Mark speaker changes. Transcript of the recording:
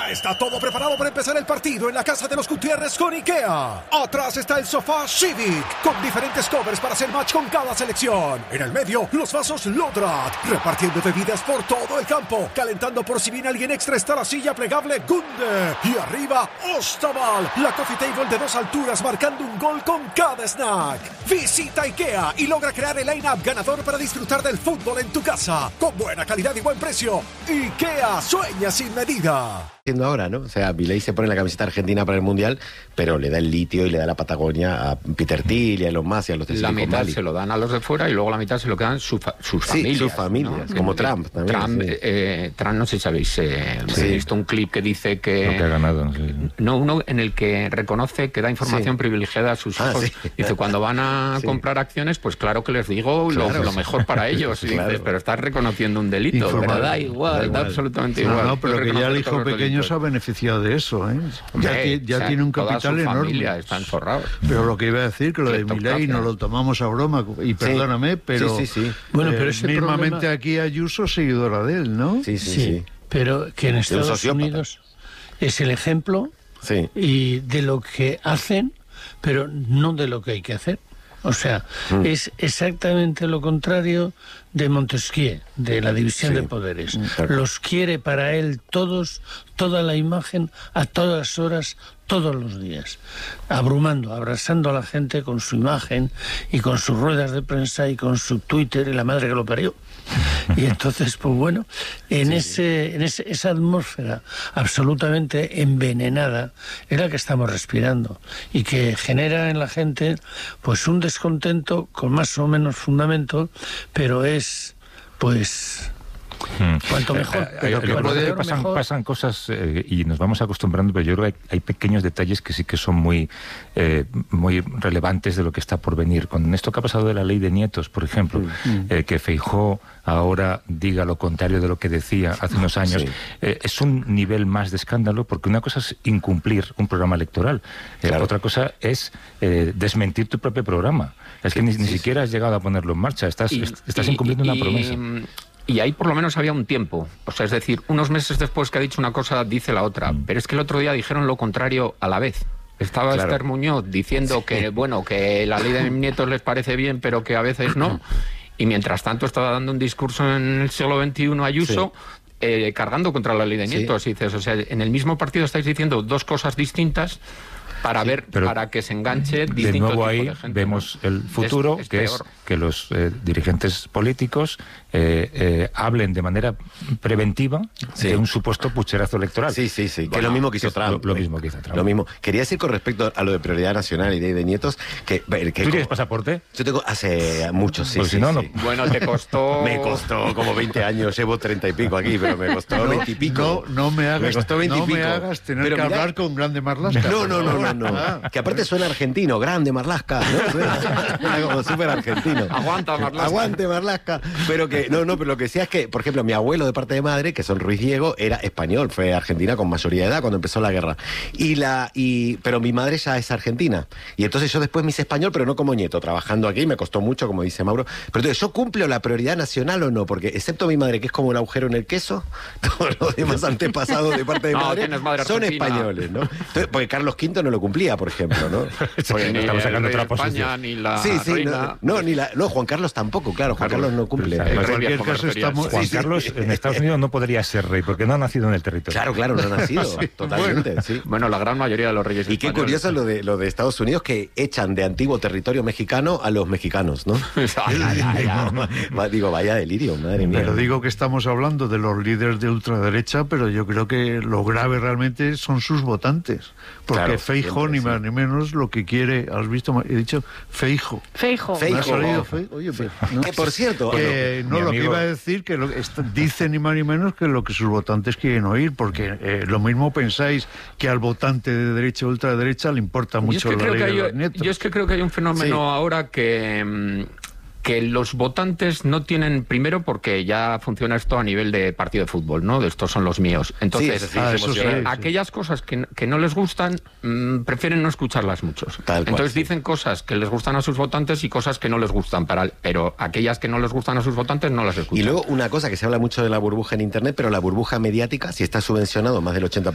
Speaker 1: Ya está todo preparado para empezar el partido en la casa de los Gutiérrez con IKEA. Atrás está el sofá Civic, con diferentes covers para hacer match con cada selección. En el medio, los vasos Lodrat, repartiendo bebidas por todo el campo. Calentando por si viene alguien extra está la silla plegable Gunde. Y arriba, Ostaval, la coffee table de 2 alturas marcando un gol con cada snack. Visita IKEA y logra crear el line-up ganador para disfrutar del fútbol en tu casa. Con buena calidad y buen precio. IKEA, sueña sin medida.
Speaker 2: Ahora, ¿no? O sea, Milei se pone la camiseta argentina para el Mundial, pero le da el litio y le da la Patagonia a Peter Thiel y a Elon Musk y a los de
Speaker 3: La
Speaker 2: Silicon
Speaker 3: mitad
Speaker 2: Valley.
Speaker 3: se lo dan a los de fuera y luego la mitad se lo quedan sus familias.
Speaker 2: Sí, sus familias, ¿no? Como Trump también.
Speaker 3: Trump, no sé si sabéis, he visto un clip que dice que...
Speaker 4: Lo que ha ganado. Sí.
Speaker 3: No, uno en el que reconoce que da información privilegiada a sus hijos.
Speaker 2: Sí.
Speaker 3: Dice, cuando van a comprar acciones, pues claro que les digo lo mejor para ellos. Y dices, pero estás reconociendo un delito. Pero da igual, da absolutamente igual.
Speaker 5: No, pero que ya el hijo pequeño se ha beneficiado de eso, ¿eh? Ya tiene un capital enorme.
Speaker 3: Familia están forrados.
Speaker 5: Pero lo que iba a decir, que lo de Milei no lo tomamos a broma, y perdóname, pero
Speaker 6: Bueno, pero ese
Speaker 5: mismamente
Speaker 6: problema...
Speaker 5: aquí Ayuso seguidora de él, ¿no?
Speaker 6: Sí, pero que en Estados Unidos es el ejemplo y de lo que hacen, pero no de lo que hay que hacer. O sea, es exactamente lo contrario de Montesquieu, de la división de poderes. Los quiere para él todos, toda la imagen, a todas horas, todos los días, abrumando, abrazando a la gente con su imagen y con sus ruedas de prensa y con su Twitter y la madre que lo parió. Y entonces, pues bueno, en esa atmósfera absolutamente envenenada es la que estamos respirando y que genera en la gente pues un descontento con más o menos fundamento, pero es pues... Cuanto mejor, pero
Speaker 4: pasan cosas y nos vamos acostumbrando, pero yo creo que hay pequeños detalles que sí que son muy relevantes de lo que está por venir. Con esto que ha pasado de la ley de nietos, por ejemplo, que Feijóo ahora diga lo contrario de lo que decía hace unos años, es un nivel más de escándalo, porque una cosa es incumplir un programa electoral, otra cosa es desmentir tu propio programa. Es que ni siquiera has llegado a ponerlo en marcha, estás incumpliendo una promesa.
Speaker 3: Y ahí por lo menos había un tiempo. O sea, es decir, unos meses después que ha dicho una cosa, dice la otra. Pero es que el otro día dijeron lo contrario a la vez. Estaba Esther Muñoz diciendo que, bueno, que la ley de nietos les parece bien, pero que a veces no. Y mientras tanto estaba dando un discurso en el siglo XXI Ayuso, cargando contra la ley de nietos. Y dices, o sea, en el mismo partido estáis diciendo dos cosas distintas para que se enganche distinto
Speaker 4: de nuevo
Speaker 3: tipo
Speaker 4: ahí
Speaker 3: de gente.
Speaker 4: Vemos el futuro, que es que los dirigentes políticos hablen de manera preventiva de un supuesto pucherazo electoral.
Speaker 2: Que es lo mismo que hizo Trump.
Speaker 4: Lo mismo que hizo Trump.
Speaker 2: Lo mismo. Quería decir con respecto a lo de prioridad nacional y de nietos, que
Speaker 4: ¿Tú tienes pasaporte?
Speaker 2: Yo tengo hace mucho,
Speaker 4: no.
Speaker 3: Bueno, te costó...
Speaker 2: Me costó como 20 años, llevo 30 y pico aquí, pero me costó 20 y pico.
Speaker 5: No me hagas tener que hablar con Grande Marlaska.
Speaker 2: No. Que aparte suena argentino, Grande Marlaska, ¿no? Suena como súper argentino. Aguante Marlaska. Pero pero lo que decía es que, por ejemplo, mi abuelo de parte de madre, que son Ruiz Diego, era español, fue a Argentina con mayoría de edad cuando empezó la guerra. Pero mi madre ya es argentina. Y entonces yo después me hice español, pero no como nieto, trabajando aquí, me costó mucho, como dice Mauro. Pero entonces, ¿yo cumplo la prioridad nacional o no? Porque excepto mi madre, que es como un agujero en el queso, todos los demás antepasados de parte de madre son españoles, ¿no? Entonces, porque Carlos V no lo cumplía, por ejemplo, ¿no?
Speaker 3: Porque ni estamos sacando otra posición. Ni la reina.
Speaker 2: No, Juan Carlos tampoco, claro, Juan Carlos no cumple.
Speaker 4: Juan Carlos en Estados Unidos no podría ser rey, porque no ha nacido en el territorio.
Speaker 2: Claro, no ha nacido, totalmente,
Speaker 3: Bueno, la gran mayoría de los reyes
Speaker 2: y qué curioso lo de Estados Unidos, que echan de antiguo territorio mexicano a los mexicanos, ¿no? Digo, vaya delirio, madre mía.
Speaker 5: Pero digo que estamos hablando de los líderes de ultraderecha, pero yo creo que lo grave realmente son sus votantes. Porque Feijóo, ni más ni menos, lo que quiere, has visto, he dicho Feijóo. ¿Me ha salido Feijóo? Oye, pues, ¿no?
Speaker 2: Que por cierto...
Speaker 5: lo que iba a decir, que dice ni más ni menos que lo que sus votantes quieren oír, porque lo mismo pensáis que al votante de derecha o ultraderecha le importa mucho la ley de los nietos.
Speaker 3: Yo es que creo que hay un fenómeno ahora que los votantes no tienen, primero porque ya funciona esto a nivel de partido de fútbol, ¿no? De estos son los míos. Entonces, aquellas cosas que no les gustan, prefieren no escucharlas muchos. Entonces dicen cosas que les gustan a sus votantes y cosas que no les gustan, pero aquellas que no les gustan a sus votantes no las escuchan.
Speaker 2: Y luego una cosa que se habla mucho de la burbuja en Internet, pero la burbuja mediática, si está subvencionado más del 80%